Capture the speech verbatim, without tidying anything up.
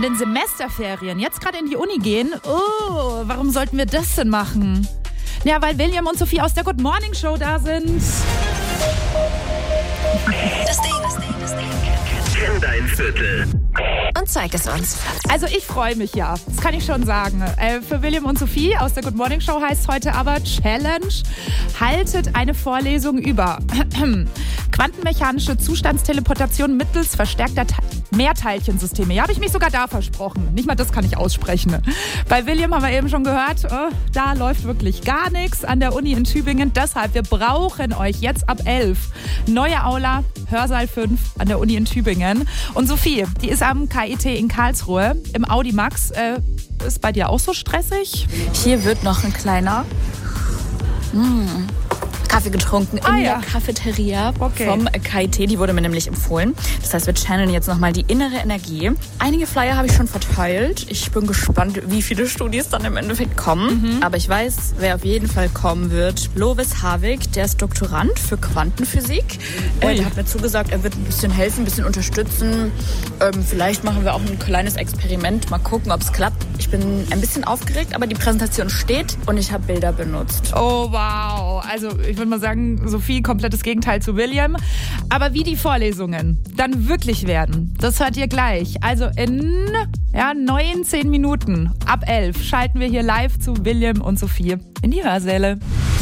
in den Semesterferien jetzt gerade in die Uni gehen? Oh, warum sollten wir das denn machen? Ja, weil William und Sophie aus der Good Morning Show da sind. Das Ding, das Ding, das Ding. Kenn dein Viertel. Und zeig es uns. Also ich freue mich ja, das kann ich schon sagen. Äh, für William und Sophie aus der Good Morning Show heißt heute aber Challenge. Haltet eine Vorlesung über quantenmechanische Zustandsteleportation mittels verstärkter Te- Mehrteilchensysteme. Ja, habe ich mich sogar da versprochen. Nicht mal das kann ich aussprechen. Bei William haben wir eben schon gehört, oh, da läuft wirklich gar nichts an der Uni in Tübingen. Deshalb, wir brauchen euch jetzt ab elf. Neue Aula, Hörsaal fünf an der Uni in Tübingen. Und Sophie, die ist am K I T in Karlsruhe im Audimax. Äh, ist bei dir auch so stressig? Hier wird noch ein kleiner mm, Kaffee getrunken in Ah, ja. der Cafeteria Okay. vom K I T. Die wurde mir nämlich empfohlen. Das heißt, wir channeln jetzt nochmal die innere Energie. Einige Flyer habe ich schon verteilt. Ich bin gespannt, wie viele Studis dann im Endeffekt kommen. Mhm. Aber ich weiß, wer auf jeden Fall kommen wird. Lovis Havig, der ist Doktorand für Quantenphysik. Äh, der hat mir zugesagt, er wird ein bisschen helfen, ein bisschen unterstützen. Ähm, vielleicht machen wir auch ein kleines Experiment. Mal gucken, ob es klappt. Ich bin ein bisschen aufgeregt, aber die Präsentation steht und ich habe Bilder benutzt. Oh, wow. Also ich würde mal sagen, Sophie, komplettes Gegenteil zu William. Aber wie die Vorlesungen dann wirklich werden, das hört ihr gleich. Also in ja, neunzehn Minuten ab elf schalten wir hier live zu William und Sophie in die Hörsäle.